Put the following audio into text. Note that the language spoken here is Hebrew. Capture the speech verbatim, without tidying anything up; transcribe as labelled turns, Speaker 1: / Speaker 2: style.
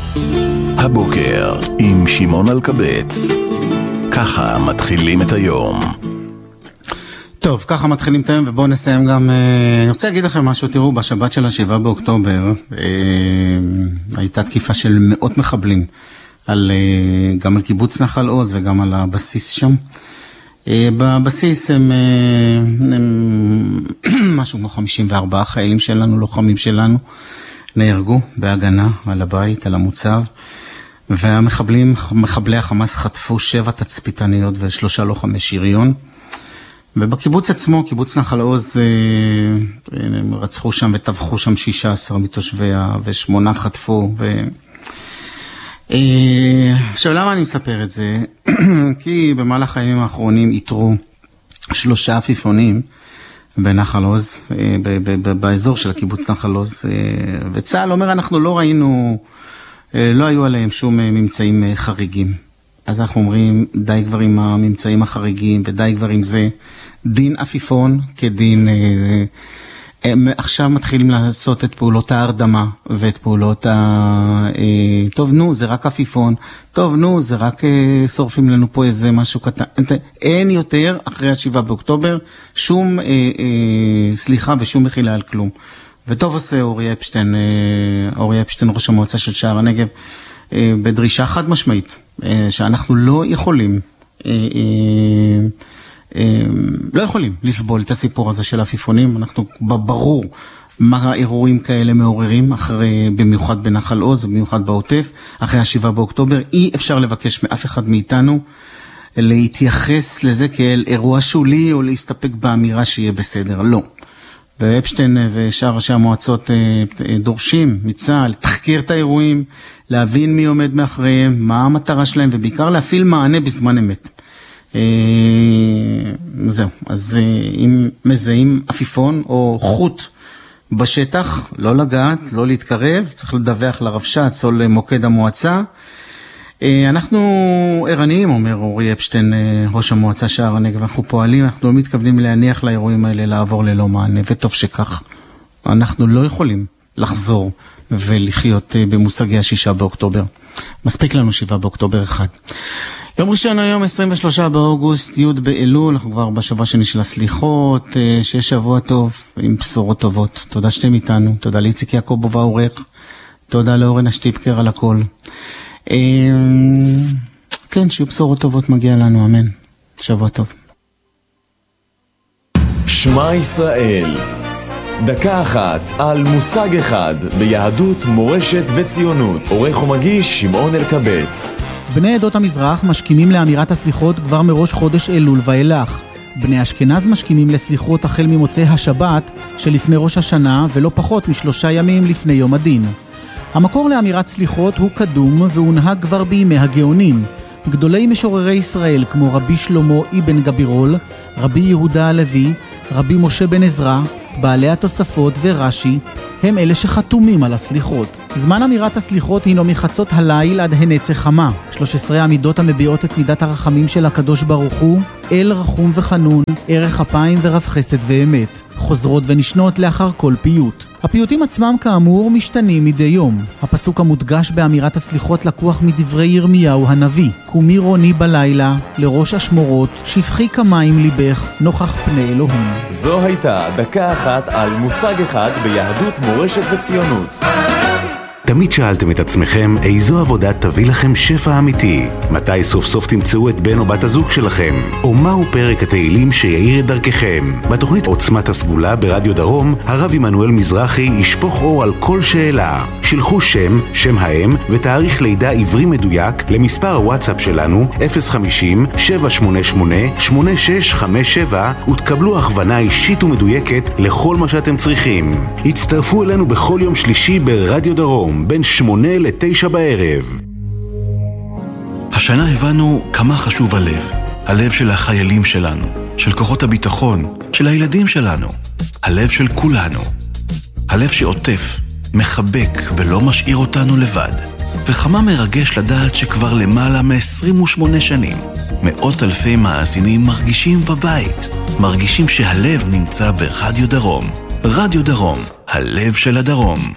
Speaker 1: הבוקר עם שמעון אלקבץ. ככה מתחילים את היום.
Speaker 2: טוב, ככה מתחילים את היום, ובואו נסיים גם, אני רוצה להגיד לכם משהו. תראו, בשבת של השבעה באוקטובר הייתה תקיפה של מאות מחבלים, על, גם על קיבוץ נחל עוז וגם על הבסיס שם. בבסיס הם, הם משהו כמו חמישים וארבעה חיילים שלנו, לוחמים שלנו, נהרגו בהגנה על הבית, על המוצב, והמחבלים, מחבלי החמאס חטפו שבע תצפיתניות ושלושה לוחמי שריון. ובקיבוץ עצמו, קיבוץ נחל עוז, הם רצחו שם וטבחו שם שישה עשר מתושביה, ושמונה חטפו. ו... עכשיו, למה אני מספר את זה? כי במהלך הימים האחרונים איתרו שלושה עפיפונים בנחל עוז, באזור של הקיבוץ נחל עוז, וצה"ל אומר, אנחנו לא ראינו, לא היו עליהם שום ממצאים חריגים. אז אנחנו אומרים, די כבר עם הממצאים החריגים, ודי כבר עם זה, דין עפיפון כדין, הם עכשיו מתחילים לעשות את פעולות ההרדמה, ואת פעולות ה... טוב, נו, זה רק עפיפון, טוב, נו, זה רק שורפים לנו פה איזה משהו קטן. אין יותר, אחרי השבעה באוקטובר, שום אה, אה, סליחה ושום מחילה על כלום. וטוב עושה אורי אפשטיין, אורי אפשטיין, ראש המועצה של שער הנגב, אה, בדרישה חד משמעית, אה, שאנחנו לא יכולים, אה, אה, לא יכולים לסבול את הסיפור הזה של עפיפונים. אנחנו ברור מה האירועים כאלה מעוררים, אחרי, במיוחד בנחל עוז, במיוחד בעוטף, אחרי השבעה באוקטובר. אי אפשר לבקש מאף אחד מאיתנו להתייחס לזה כאל אירוע שולי, או להסתפק באמירה שיהיה בסדר. לא. ואפשטיין ושאר ראשי המועצות דורשים מצה"ל לתחקר את האירועים, להבין מי עומד מאחריהם, מה המטרה שלהם, ובעיקר להפעיל מענה בזמן אמת. זהו, אז אם מזהים עפיפון או חוט בשטח, לא לגעת, לא להתקרב, צריך לדווח לרבש"ץ או למוקד המועצה. אנחנו ערניים, אומר אורי אפשטיין, ראש המועצה שער הנגב, אנחנו פועלים, אנחנו לא מתכוונים להניח לאירועים האלה לעבור ללא מענה, וטוב שכך. אנחנו לא יכולים לחזור ולחיות במושגי השישה באוקטובר. מספיק לנו שבעה באוקטובר אחד. יום ראשון היום, עשרים ושלושה באוגוסט, י' באלול, אנחנו כבר בשבוע שני של הסליחות, שיש שבוע טוב עם בשורות טובות. תודה שאתם איתנו, תודה לאיציק יעקובוב העורך, תודה לאורן השטיפקר על הכל. כן, שיהיו בשורות טובות, מגיע לנו, אמן. שבוע טוב.
Speaker 3: שמע ישראל, דקה אחת על מושג אחד ביהדות, מורשת וציונות. עורך ומגיש שמעון אלקבץ.
Speaker 4: בני עדות המזרח משכימים לאמירת הסליחות כבר מראש חודש אלול ואילך. בני אשכנז משכימים לסליחות החל ממוצאי השבת שלפני ראש השנה, ולא פחות משלושה ימים לפני יום הדין. המקור לאמירת סליחות הוא קדום והונהג כבר בימי הגאונים. גדולי משוררי ישראל כמו רבי שלמה אבן גבירול, רבי יהודה הלוי, רבי משה בן עזרא, בעלי התוספות ורש"י, הם אלה שחתומים על הסליחות. זמן אמירת הסליחות הינו מחצות הליל עד הנץ חמה. שלוש עשרה עמידות המביעות את מידת הרחמים של הקדוש ברוך הוא, אל רחום וחנון, ערך אפיים ורב חסד ואמת, חוזרות ונשנות לאחר כל פיוט. הפיוטים עצמם כאמור משתנים מדי יום. הפסוק המודגש באמירת הסליחות לקוח מדברי ירמיהו הנביא: קומי רוני בלילה, לראש השמורות, שפכי כמים ליבך, נוכח פני אלוהים.
Speaker 3: זו הייתה דקה אחת על מושג אחד ביהדות, מורשת וציונות.
Speaker 5: תמיד שאלתם את עצמכם איזו עבודה תביא לכם שפע אמיתי? מתי סוף סוף תמצאו את בן או בת הזוג שלכם? או מהו פרק התהילים שיאיר את דרככם? בתוכנית עוצמת הסגולה ברדיו דרום, הרב עמנואל מזרחי ישפוך אור על כל שאלה. שלחו שם, שם האם ותאריך לידה עברי מדויק למספר הוואטסאפ שלנו אפס חמישים שבע שמונה שמונה שמונה שש חמש שבע ותקבלו הכוונה אישית ומדויקת לכל מה שאתם צריכים. הצטרפו אלינו בכל יום שלישי ברדיו דרום בין שמונה לתשע בערב.
Speaker 6: השנה הבנו כמה חשוב הלב. הלב של החיילים שלנו, של כוחות הביטחון, של הילדים שלנו. הלב של כולנו. הלב שעוטף, מחבק ולא משאיר אותנו לבד. וכמה מרגש לדעת שכבר למעלה מ-עשרים ושמונה שנים מאות אלפי מאזינים מרגישים בבית. מרגישים שהלב נמצא ברדיו דרום. רדיו דרום, הלב של הדרום.